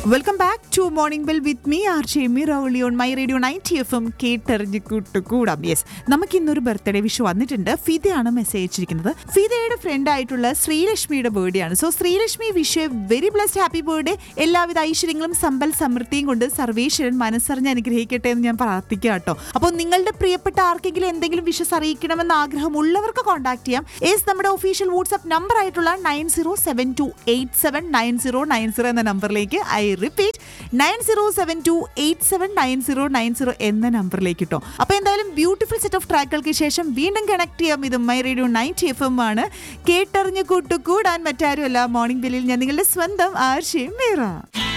Welcome back to morning bell with me R J മിറൗളി on my radio 90 FM കേട്ടറിഞ്ഞ് കൂട്ടുകൂടാം. Yes, നമുക്ക് ഇന്നൊരു birthday wish വന്നിട്ടുണ്ട്. ഫിദയാണ് message അയച്ചിരിക്കുന്നത്. ഫിദയുടെ ഫ്രണ്ട് ആയിട്ടുള്ള ശ്രീലക്ഷ്മിയുടെ ബർത്ത്ഡേ ആണ്. So Sreelakshmi wish very blessed happy birthday. എല്ലാവിധ ഐശ്വര്യങ്ങളും സമ്പൽ സമൃദ്ധിയും കൊണ്ട് സർവേശ്വരൻ മനസ്സറിഞ്ഞ് അനുഗ്രഹിക്കട്ടെ എന്ന് ഞാൻ പ്രാർത്ഥിക്കുക കേട്ടോ. അപ്പോൾ നിങ്ങളുടെ പ്രിയപ്പെട്ട ആർക്കെങ്കിലും എന്തെങ്കിലും വിഷസ് അറിയിക്കണമെന്ന് ആഗ്രഹമുള്ളവർക്ക് കോൺടാക്ട് ചെയ്യാം. യെസ്, നമ്മുടെ ഒഫീഷ്യൽ വാട്സ്ആപ്പ് നമ്പർ ആയിട്ടുള്ള 9072879090 എന്ന നമ്പറിലേക്ക് റിപ്പീറ്റ് 9072879090 എന്ന നമ്പറിലേക്ക് കിട്ടും. അപ്പോൾ എന്തായാലും ബ്യൂട്ടിഫുൾ സെറ്റ് ഓഫ് ട്രാക്കുകൾക്ക് ശേഷം വീണ്ടും കണക്ട് ചെയ്യാം. ഇത് മൈ റേഡിയോ 90 FM ആണ്. കേട്ടറിഞ്ഞ് കൂട്ടുകൂടാൻ മറ്റാരുമല്ല, മോർണിംഗ് ബെല്ലിൽ ഞാൻ നിങ്ങളുടെ സ്വന്തം ആർഷി മീറ.